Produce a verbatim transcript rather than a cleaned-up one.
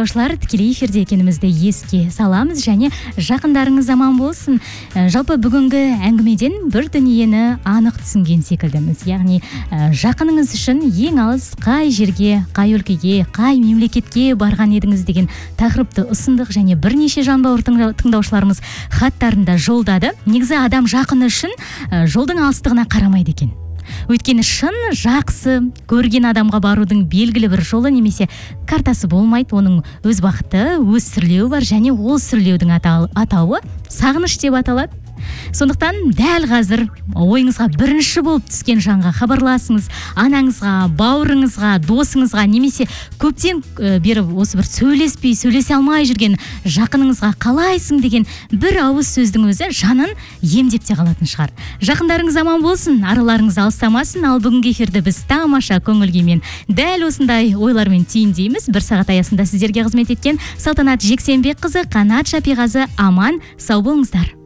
тыңдаушылар, тікелей эфирде екенімізді еске саламыз және жақындарыңыз аман болсын. Жалпы бүгінгі әңгімеден бір дүниені анық түсінген секілдіміз. Яғни жақыныңыз үшін ең алыс қай жерге, қай өлкеге, қай мемлекетке барған едіңіз деген тақырыпты ұсындық және бірнеше жанбауыр тыңдаушыларымыз хаттарында жолдады. Негізі адам жақыны үшін жолдың алыстығына қарамайды екен. Өйткені шын жақсы көрген адамға барудың белгілі бір жолы немесе картасы болмайды. Оның өз бақыты, өз сүрлеуі бар және ол сүрлеудің атауы сағыныш деп аталады. Сондықтан дәл қазір ойыңызға бірінші болып түскен жанға хабарласыңыз, анаңызға, бауырыңызға, досыңызға немесе көптен бері осы бір сөйлеспей, сөйлесе алмай жүрген жақыныңызға қалайсың деген бір ауыз сөздің өзі жанын емдеп те қалатын шығар. Жақындарыңыз аман болсын, араларыңыз алыстамасын. Ал бүгінгі эфирді біз тамаша көңіл күймен дәл осындай ойлармен түйіндейміз. Бір сағат аясында сіздерге қызмет еткен Салтанат Жексенбекқызы, Қанат Шапиғазы аман, сау болыңыздар.